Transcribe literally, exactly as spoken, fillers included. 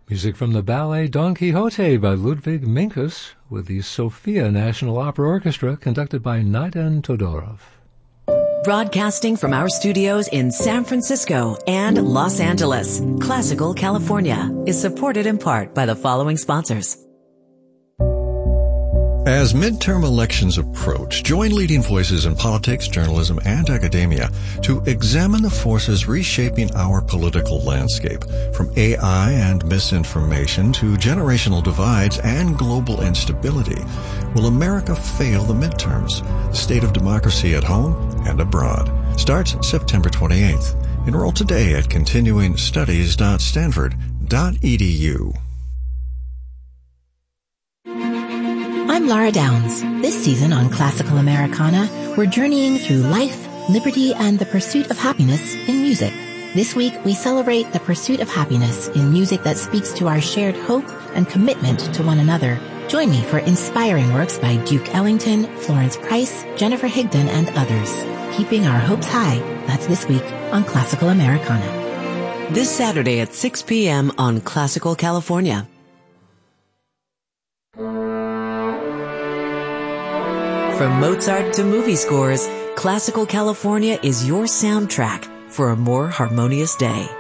Music from the ballet Don Quixote by Ludwig Minkus with the Sofia National Opera Orchestra conducted by Naidan Todorov. Broadcasting from our studios in San Francisco and Los Angeles, Classical California is supported in part by the following sponsors. As midterm elections approach, join leading voices in politics, journalism, and academia to examine the forces reshaping our political landscape, from A I and misinformation to generational divides and global instability. Will America fail the midterms? The state of democracy at home and abroad starts September twenty-eighth. Enroll today at continuing studies dot stanford dot e d u. I'm Laura Downs. This season on Classical Americana, we're journeying through life, liberty, and the pursuit of happiness in music. This week, we celebrate the pursuit of happiness in music that speaks to our shared hope and commitment to one another. Join me for inspiring works by Duke Ellington, Florence Price, Jennifer Higdon, and others. Keeping our hopes high, that's this week on Classical Americana. This Saturday at six p.m. on Classical California. From Mozart to movie scores, Classical California is your soundtrack for a more harmonious day.